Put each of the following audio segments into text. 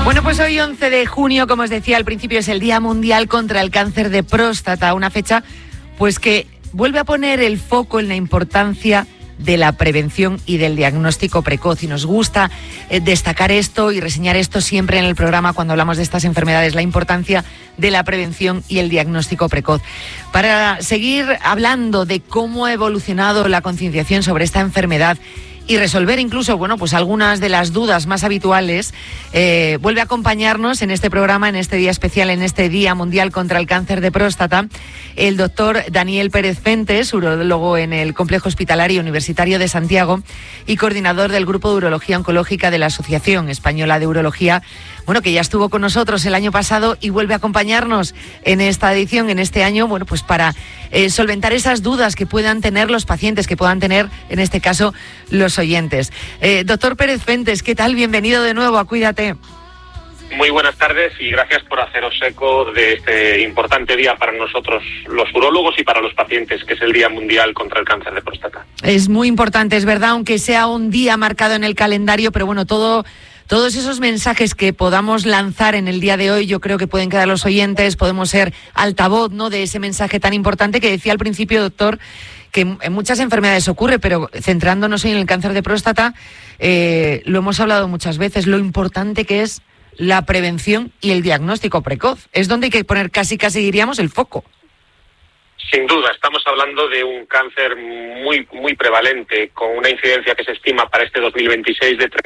Bueno, pues hoy 11 de junio, como os decía al principio, es el Día Mundial contra el Cáncer de Próstata, una fecha pues que vuelve a poner el foco en la importancia de la prevención y del diagnóstico precoz. Y nos gusta destacar esto y reseñar esto siempre en el programa cuando hablamos de estas enfermedades, la importancia de la prevención y el diagnóstico precoz. Para seguir hablando de cómo ha evolucionado la concienciación sobre esta enfermedad y resolver incluso, bueno, pues algunas de las dudas más habituales, vuelve a acompañarnos en este programa, en este día especial, en este Día Mundial contra el Cáncer de Próstata, el doctor Daniel Pérez Fentes, urólogo en el Complejo Hospitalario Universitario de Santiago y coordinador del Grupo de Urología Oncológica de la Asociación Española de Urología, bueno, que ya estuvo con nosotros el año pasado y vuelve a acompañarnos en esta edición, en este año, bueno, pues para solventar esas dudas que puedan tener los pacientes, que puedan tener, en este caso, los oyentes. Doctor Pérez Fentes, ¿qué tal? Bienvenido de nuevo a Cuídate. Muy buenas tardes y gracias por haceros eco de este importante día para nosotros los urólogos y para los pacientes, que es el Día Mundial contra el Cáncer de Próstata. Es muy importante, es verdad, aunque sea un día marcado en el calendario, pero bueno, todos esos mensajes que podamos lanzar en el día de hoy, yo creo que pueden quedar los oyentes, podemos ser altavoz, ¿no?, de ese mensaje tan importante que decía al principio, doctor, que en muchas enfermedades ocurre, pero centrándonos hoy en el cáncer de próstata, lo hemos hablado muchas veces, lo importante que es la prevención y el diagnóstico precoz. Es donde hay que poner casi diríamos el foco. Sin duda, estamos hablando de un cáncer muy prevalente, con una incidencia que se estima para este 2026 de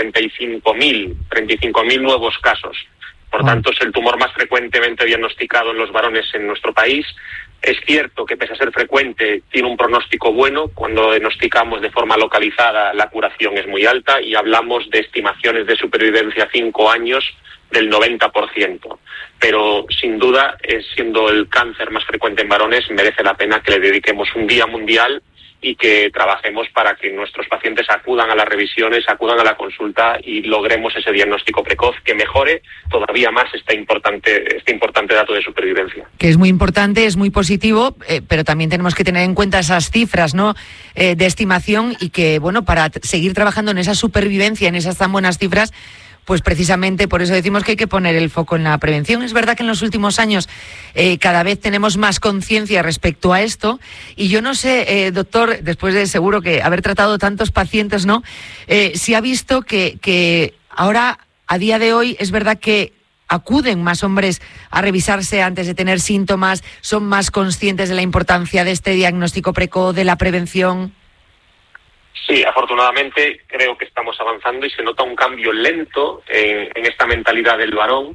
35.000 nuevos casos. Por tanto, es el tumor más frecuentemente diagnosticado en los varones en nuestro país. Es cierto que, pese a ser frecuente, tiene un pronóstico bueno. Cuando diagnosticamos de forma localizada, la curación es muy alta y hablamos de estimaciones de supervivencia a 5 años del 90%. Pero, sin duda, siendo el cáncer más frecuente en varones, merece la pena que le dediquemos un día mundial y que trabajemos para que nuestros pacientes acudan a las revisiones, acudan a la consulta y logremos ese diagnóstico precoz que mejore todavía más este importante dato de supervivencia. Que es muy importante, es muy positivo, pero también tenemos que tener en cuenta esas cifras, ¿no?, de estimación, y que, bueno, para seguir trabajando en esa supervivencia, en esas tan buenas cifras, pues precisamente por eso decimos que hay que poner el foco en la prevención. Es verdad que en los últimos años cada vez tenemos más conciencia respecto a esto, y yo no sé, doctor, después de seguro que haber tratado tantos pacientes, ¿no?, si ha visto que ahora, a día de hoy, es verdad que acuden más hombres a revisarse antes de tener síntomas, son más conscientes de la importancia de este diagnóstico precoz, de la prevención. Sí, afortunadamente creo que estamos avanzando y se nota un cambio lento en esta mentalidad del varón,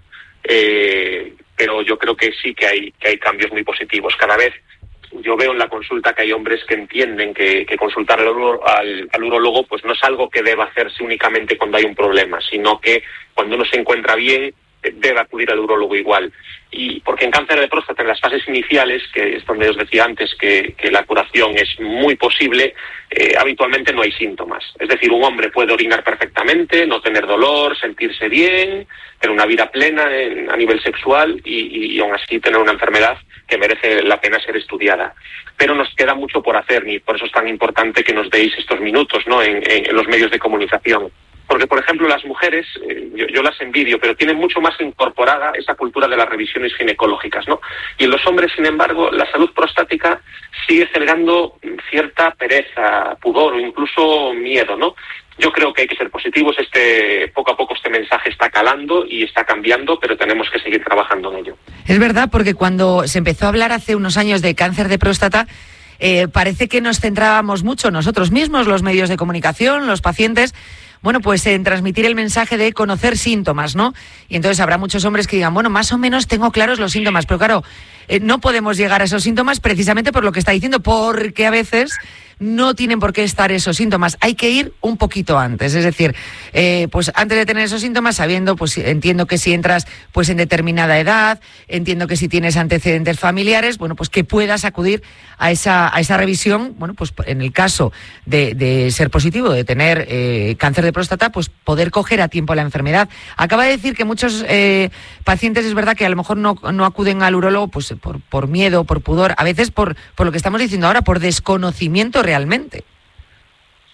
pero yo creo que sí que hay cambios muy positivos. Cada vez yo veo en la consulta que hay hombres que entienden que consultar al urólogo pues no es algo que deba hacerse únicamente cuando hay un problema, sino que cuando uno se encuentra bien debe acudir al urólogo igual. Y porque en cáncer de próstata, en las fases iniciales, que es donde os decía antes que la curación es muy posible, habitualmente no hay síntomas. Es decir, un hombre puede orinar perfectamente, no tener dolor, sentirse bien, tener una vida plena a nivel sexual y aún así tener una enfermedad que merece la pena ser estudiada. Pero nos queda mucho por hacer, y por eso es tan importante que nos deis estos minutos, ¿no?, en los medios de comunicación. Porque, por ejemplo, las mujeres, yo las envidio, pero tienen mucho más incorporada esa cultura de las revisiones ginecológicas, ¿no? Y en los hombres, sin embargo, la salud prostática sigue generando cierta pereza, pudor o incluso miedo, ¿no? Yo creo que hay que ser positivos. Poco a poco este mensaje está calando y está cambiando, pero tenemos que seguir trabajando en ello. Es verdad, porque cuando se empezó a hablar hace unos años de cáncer de próstata, parece que nos centrábamos mucho nosotros mismos, los medios de comunicación, los pacientes, bueno, pues en transmitir el mensaje de conocer síntomas, ¿no? Y entonces habrá muchos hombres que digan, bueno, más o menos tengo claros los síntomas, pero claro, no podemos llegar a esos síntomas precisamente por lo que está diciendo, porque a veces no tienen por qué estar esos síntomas. Hay que ir un poquito antes, es decir, pues antes de tener esos síntomas, sabiendo, pues entiendo que si entras pues en determinada edad, entiendo que si tienes antecedentes familiares, bueno, pues que puedas acudir a esa revisión, bueno, pues en el caso de ser positivo, de tener cáncer de próstata, pues poder coger a tiempo la enfermedad. Acaba de decir que muchos pacientes, es verdad que a lo mejor no acuden al urólogo pues por miedo, por pudor, a veces por lo que estamos diciendo ahora, por desconocimiento realmente.